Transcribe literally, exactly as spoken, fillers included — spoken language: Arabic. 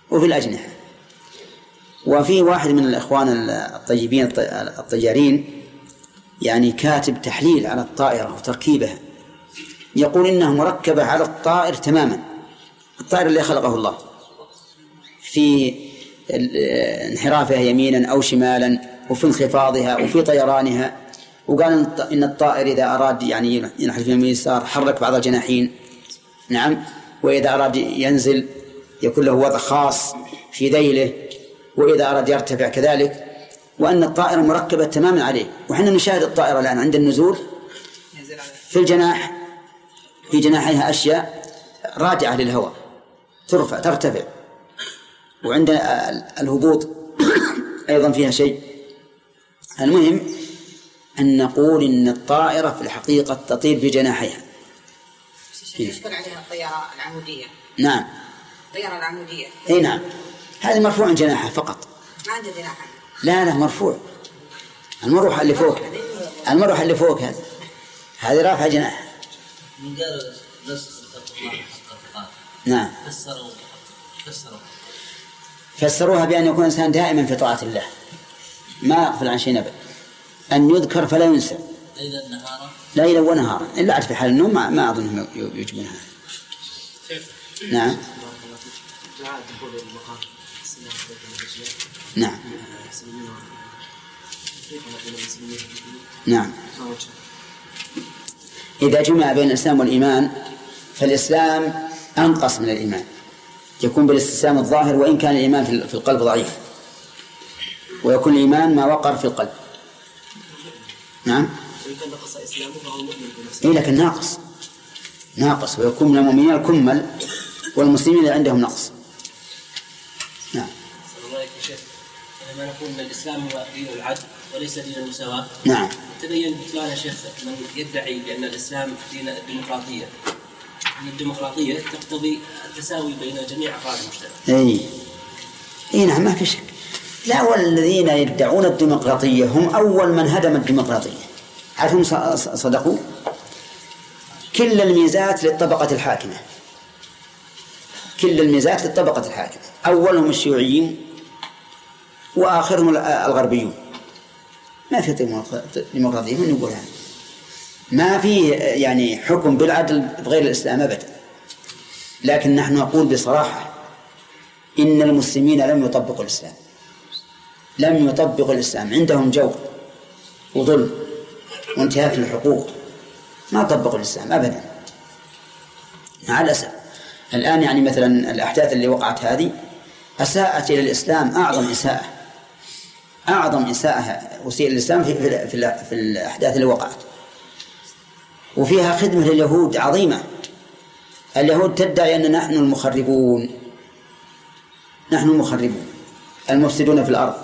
وفي الأجنحة. وفي واحد من الإخوان الطيبين الطيارين يعني كاتب تحليل على الطائرة وتركيبها، يقول إنها مركبة على الطائر تماما، الطائر اللي خلقه الله، في انحرافها يمينا أو شمالا، وفي انخفاضها، وفي طيرانها. وقال إن الطائر إذا أراد يعني ينحرف يمين يسار حرك بعض الجناحين، نعم، وإذا أراد ينزل يكون له وضع خاص في ذيله، وإذا أراد يرتفع كذلك، وأن الطائرة مركبة تماما عليه. وحنا نشاهد الطائرة الآن عند النزول في الجناح، في جناحيها أشياء راجعة للهواء ترفع ترتفع، وعند الهبوط أيضا فيها شيء. المهم أن نقول إن الطائرة في الحقيقة تطير بجناحيها. يشكل عليها الطيارة العمودية. نعم، الطيارة العمودية. أي نعم، هذه مرفوع جناحها فقط، ما عنده جناحها. لا لا مرفوع، المروحة اللي فوق، المروحة اللي فوق هذه هذه رافعة جناح. من قال نص الله. نعم، فسروا فسروا فسروها بأن يكون الإنسان دائما في طاعة الله، ما يغفل عن شيء أبدا، أن يذكر فلا ينسى ليلا نهارا، ليلا ونهارا، إلا عاد في حال النوم ما, ما أظنهم يجبونها. نعم نعم نعم. إذا جمع بين الإسلام والإيمان فالإسلام أنقص من الإيمان، يكون بالاستسلام الظاهر، وإن كان الإيمان في القلب ضعيف، ويكون الإيمان ما وقر في القلب. نعم. إيه لكن ناقص ناقص ويكون من المؤمنين الكمل والمسلمين عندهم نقص. نعم. لما نقول أن الإسلام هو دين العدل وليس دين المساواة. نعم. تبين بطلان شيخ من يدعي بأن الإسلام دين الديمقراطية، أن الديمقراطية تقتضي التساوي بين جميع أفراد المجتمع. إيه إيه نعم ما في شك. لا، والذين يدعون الديمقراطية هم أول من هدم الديمقراطية. عارفهم صدقوا؟ كل الميزات للطبقة الحاكمة، كل الميزات للطبقة الحاكمة، أولهم الشيوعيين وآخرهم الغربيون. ما في ديمقراطية، من يقولها؟ ما في يعني حكم بالعدل بغير الإسلام أبدا. لكن نحن نقول بصراحة إن المسلمين لم يطبقوا الإسلام، لم يطبقوا الإسلام، عندهم جور وظلم وانتهاك للحقوق، ما طبقوا الإسلام أبدا مع الأسف. الآن يعني مثلا الأحداث اللي وقعت هذه أساءت إلى الإسلام أعظم إساءة، أعظم إساءة وسيء الإسلام في, في, في, في الأحداث اللي وقعت، وفيها خدمة لليهود عظيمة. اليهود تدعي أن نحن المخربون، نحن المخربون المفسدون في الأرض.